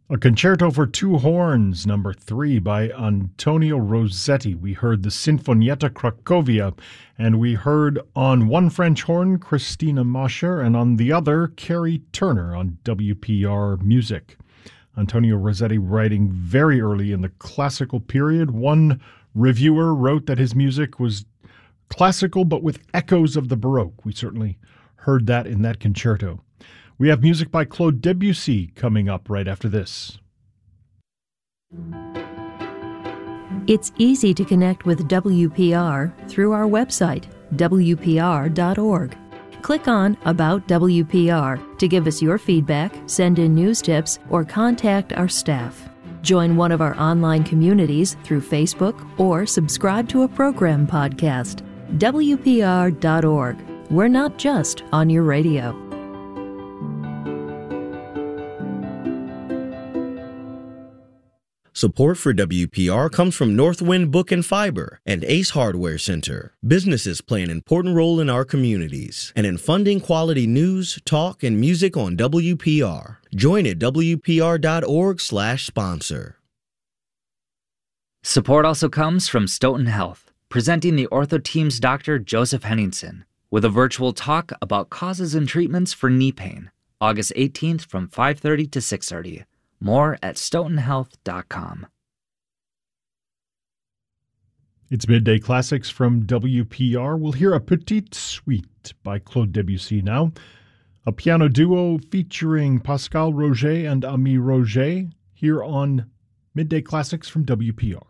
A Concerto for Two Horns, number 3 by Antonio Rossetti. We heard the Sinfonietta Cracovia, and we heard on one French horn, Christina Mosher, and on the other, Carrie Turner on WPR Music. Antonio Rossetti writing very early in the classical period. One reviewer wrote that his music was classical but with echoes of the Baroque. We certainly heard that in that concerto. We have music by Claude Debussy coming up right after this. It's easy to connect with WPR through our website, WPR.org. Click on About WPR to give us your feedback, send in news tips, or contact our staff. Join one of our online communities through Facebook or subscribe to a program podcast. WPR.org. We're not just on your radio. Support for WPR comes from Northwind Book and Fiber and Ace Hardware Center. Businesses play an important role in our communities and in funding quality news, talk, and music on WPR. Join at WPR.org/sponsor. Support also comes from Stoughton Health, presenting the Ortho Team's Dr. Joseph Henningsen with a virtual talk about causes and treatments for knee pain, August 18th from 5:30 to 6:30. More at stoughtonhealth.com. It's Midday Classics from WPR. We'll hear a Petite Suite by Claude Debussy now. A piano duo featuring Pascal Roger and Ami Roger here on Midday Classics from WPR.